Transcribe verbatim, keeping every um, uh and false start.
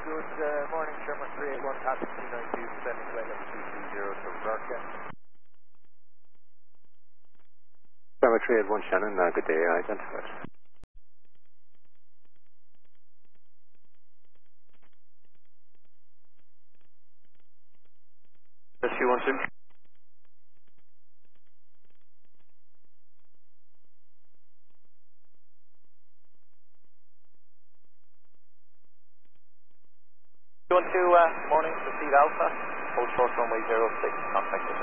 Good uh, morning, Sherman three eight one, Captain two nine two, sending flight level two two zero to Rorke. Sherman three eight one, Shannon, uh, good day, identified. S U one six. two one two, uh, morning, Proceed Alpha, hold short runway zero six, contact us.